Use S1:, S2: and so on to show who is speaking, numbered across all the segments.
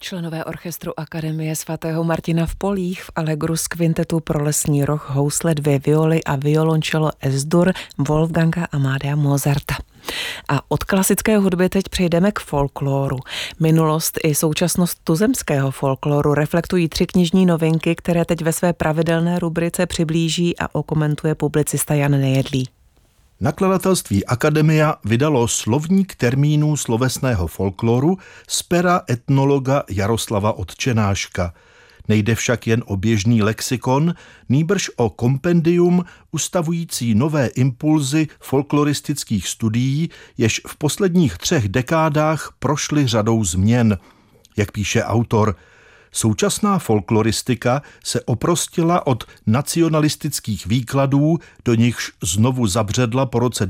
S1: Členové orchestru Akademie svatého Martina v Polích v Allegru z kvintetu pro lesní roh, housle, 2 violy a violoncello S-dur Wolfganga Amadea Mozarta. A od klasické hudby teď přejdeme k folkloru. Minulost i současnost tuzemského folkloru reflektují 3 knižní novinky, které teď ve své pravidelné rubrice přiblíží a okomentuje publicista Jan Nejedlý.
S2: Nakladatelství Akademia vydalo slovník termínů slovesného folkloru z pera etnologa Jaroslava Otčenáška. Nejde však jen o běžný lexikon, nýbrž o kompendium ustavující nové impulzy folkloristických studií, jež v posledních 3 dekádách prošly řadou změn. Jak píše autor, současná folkloristika se oprostila od nacionalistických výkladů, do nichž znovu zabředla po roce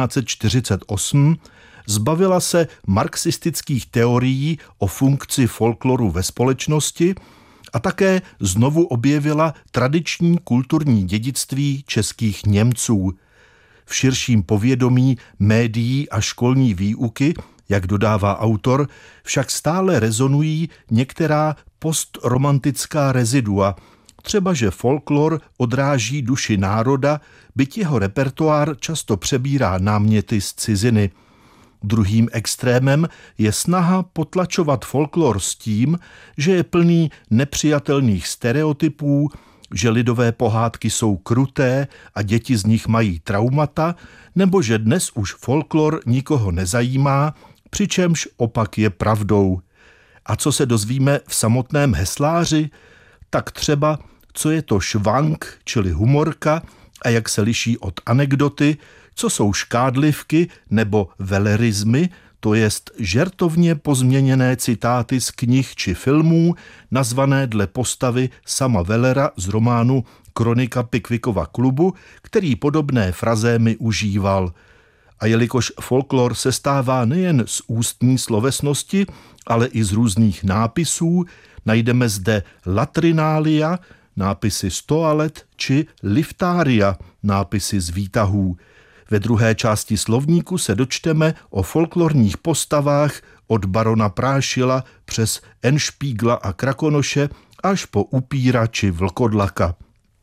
S2: 1948, zbavila se marxistických teorií o funkci folkloru ve společnosti a také znovu objevila tradiční kulturní dědictví českých Němců. V širším povědomí médií a školní výuky, jak dodává autor, však stále rezonují některá postromantická rezidua, třeba že folklor odráží duši národa, byť jeho repertoár často přebírá náměty z ciziny. Druhým extrémem je snaha potlačovat folklor s tím, že je plný nepřijatelných stereotypů, že lidové pohádky jsou kruté a děti z nich mají traumata, nebo že dnes už folklor nikoho nezajímá, přičemž opak je pravdou. A co se dozvíme v samotném hesláři? Tak třeba, co je to švank, čili humorka, a jak se liší od anekdoty, co jsou škádlivky nebo velerizmy, to jest žertovně pozměněné citáty z knih či filmů, nazvané dle postavy sama Wellera z románu Kronika Pickwickova klubu, který podobné frazémy užíval. A jelikož folklor sestává nejen z ústní slovesnosti, ale i z různých nápisů, najdeme zde latrinália, nápisy z toalet, či liftária, nápisy z výtahů. Ve druhé části slovníku se dočteme o folklorních postavách od barona Prášila přes Enšpígla a Krakonoše až po upíra či vlkodlaka.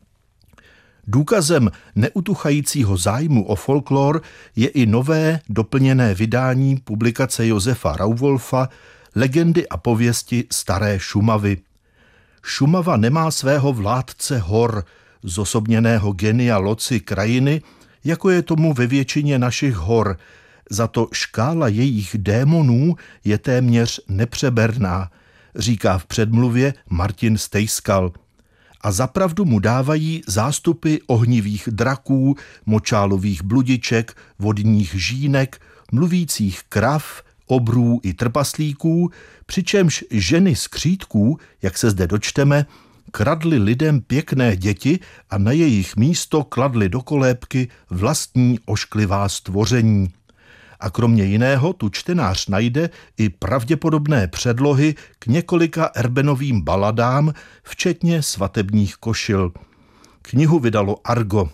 S2: Důkazem neutuchajícího zájmu o folklor je i nové doplněné vydání publikace Josefa Rauwolfa Legendy a pověsti staré Šumavy. Šumava nemá svého vládce hor, zosobněného genia loci krajiny, jako je tomu ve většině našich hor, za to škála jejich démonů je téměř nepřeberná, říká v předmluvě Martin Stejskal. A zapravdu mu dávají zástupy ohnivých draků, močálových bludiček, vodních žínek, mluvících krav, obrů i trpaslíků, přičemž ženy z křídků, jak se zde dočteme, kradly lidem pěkné děti a na jejich místo kladly do kolébky vlastní ošklivá stvoření. A kromě jiného tu čtenář najde i pravděpodobné předlohy k několika Erbenovým baladám, včetně svatebních košil. Knihu vydalo Argo.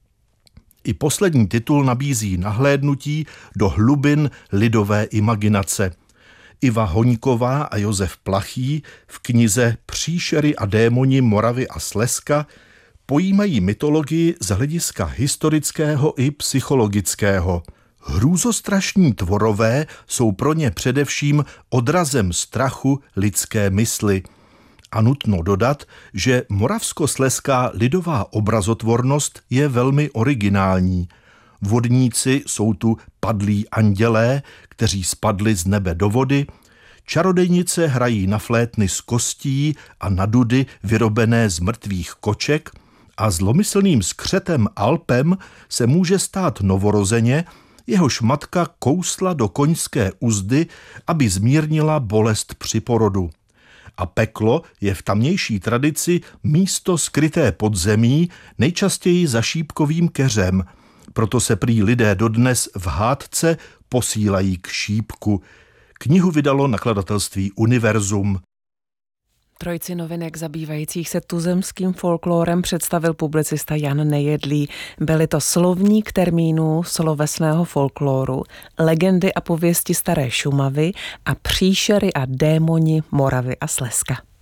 S2: I poslední titul nabízí nahlédnutí do hlubin lidové imaginace. Iva Hoňková a Josef Plachý v knize Příšery a démoni Moravy a Slezska pojímají mytologii z hlediska historického i psychologického. Hrůzostrašní tvorové jsou pro ně především odrazem strachu lidské mysli. A nutno dodat, že moravskoslezská lidová obrazotvornost je velmi originální. Vodníci jsou tu padlí andělé, kteří spadli z nebe do vody, čarodejnice hrají na flétny z kostí a na dudy vyrobené z mrtvých koček a zlomyslným skřetem Alpem se může stát novorozeně, jehož matka kousla do koňské uzdy, aby zmírnila bolest při porodu. A peklo je v tamnější tradici místo skryté pod zemí, nejčastěji za šípkovým keřem, proto se prý lidé dodnes v hádce posílají k šípku. Knihu vydalo nakladatelství Univerzum.
S1: Trojici novinek zabývajících se tuzemským folklórem představil publicista Jan Nejedlý. Byly to slovník termínů slovesného folklóru, legendy a pověsti staré Šumavy a příšery a démoni Moravy a Slezska.